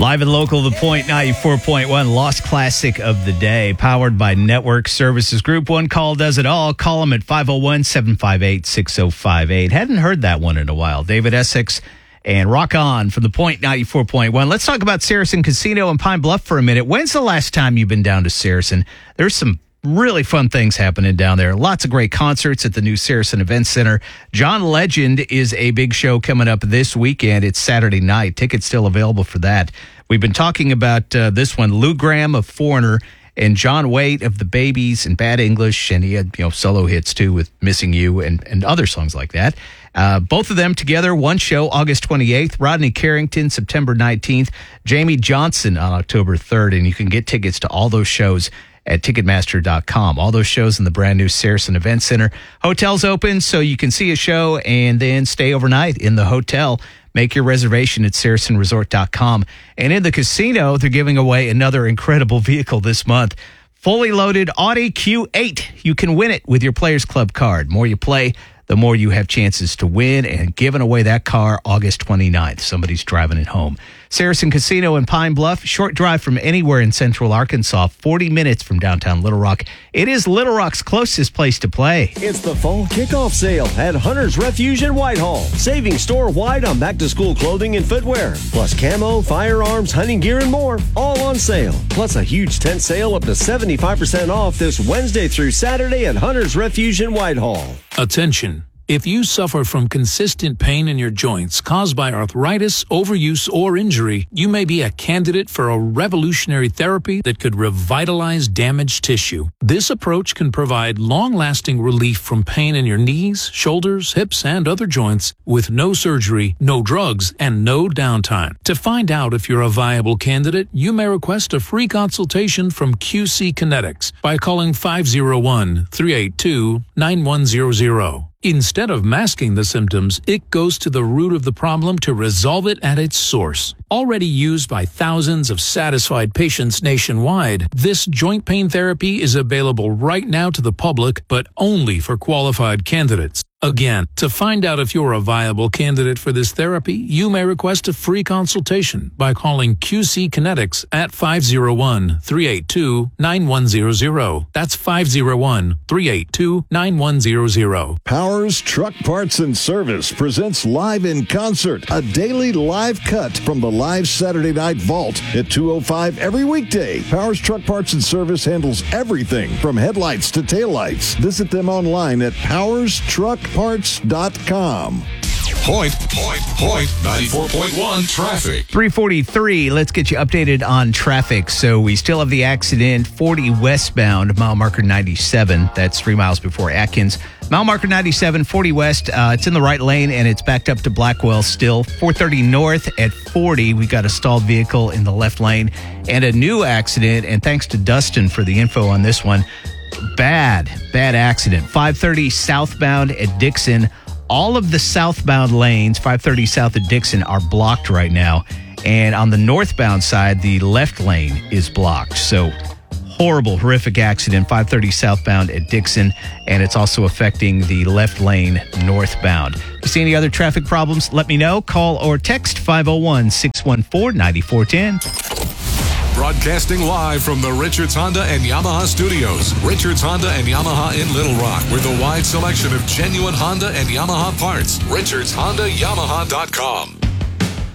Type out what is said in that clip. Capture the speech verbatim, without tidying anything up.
Live and local, The Point ninety-four point one, Lost Classic of the Day, powered by Network Services Group. One call does it all. Call them at five oh one, seven five eight, six oh five eight. Hadn't heard that one in a while. David Essex and Rock On from The Point ninety-four point one. Let's talk about Saracen Casino in Pine Bluff for a minute. When's the last time you've been down to Saracen? There's some really fun things happening down there. Lots of great concerts at the new Saracen Event Center. John Legend is a big show coming up this weekend. It's Saturday night. Tickets still available for that. We've been talking about uh, this one, Lou Gramm of Foreigner and John Waite of The Babies and Bad English, and he had, you know, solo hits too with Missing You and, and other songs like that. Uh, both of them together, one show, August twenty-eighth. Rodney Carrington, September nineteenth. Jamie Johnson on October third, and you can get tickets to all those shows at Ticketmaster dot com. All those shows in the brand new Saracen Event Center. Hotel's open, so you can see a show and then stay overnight in the hotel. Make your reservation at Saracen Resort dot com. And in the casino, they're giving away another incredible vehicle this month. Fully loaded Audi Q eight. You can win it with your Players Club card. The more you play, the more you have chances to win, and giving away that car August twenty-ninth. Somebody's driving it home. Saracen Casino in Pine Bluff, short drive from anywhere in central Arkansas, forty minutes from downtown Little Rock. It is Little Rock's closest place to play. It's the fall kickoff sale at Hunter's Refuge in Whitehall. Saving store-wide on back-to-school clothing and footwear, plus camo, firearms, hunting gear, and more, all on sale. Plus a huge tent sale up to seventy-five percent off this Wednesday through Saturday at Hunter's Refuge in Whitehall. Attention. If you suffer from consistent pain in your joints caused by arthritis, overuse, or injury, you may be a candidate for a revolutionary therapy that could revitalize damaged tissue. This approach can provide long-lasting relief from pain in your knees, shoulders, hips, and other joints with no surgery, no drugs, and no downtime. To find out if you're a viable candidate, you may request a free consultation from Q C Kinetics by calling five oh one, three eight two, nine one zero zero. Instead of masking the symptoms, it goes to the root of the problem to resolve it at its source. Already used by thousands of satisfied patients nationwide, this joint pain therapy is available right now to the public, but only for qualified candidates. Again, to find out if you're a viable candidate for this therapy, you may request a free consultation by calling Q C Kinetics at five oh one, three eight two, nine one zero zero. That's five oh one, three eight two, nine one zero zero. Powers Truck Parts and Service presents Live in Concert, a daily live cut from the live Saturday Night Vault at two oh five every weekday. Powers Truck Parts and Service handles everything from headlights to taillights. Visit them online at powers truck parts dot com. Point, point, point, ninety-four point one traffic. three forty-three, let's get you updated on traffic. So we still have the accident, forty westbound, mile marker ninety-seven. That's three miles before Atkins. Mile marker ninety-seven, forty west, uh, it's in the right lane, and it's backed up to Blackwell still. four thirty north at forty, we got a stalled vehicle in the left lane. And a new accident, and thanks to Dustin for the info on this one. Bad, bad accident. five thirty southbound at Dixon. All of the southbound lanes, five thirty south at Dixon, are blocked right now. And on the northbound side, the left lane is blocked. So horrible, horrific accident, five thirty southbound at Dixon. And it's also affecting the left lane northbound. If you see any other traffic problems, let me know. Call or text five oh one, six one four, nine four one oh. Broadcasting live from the Richards Honda and Yamaha studios. Richards Honda and Yamaha in Little Rock with a wide selection of genuine Honda and Yamaha parts. Richards Honda Yamaha dot com.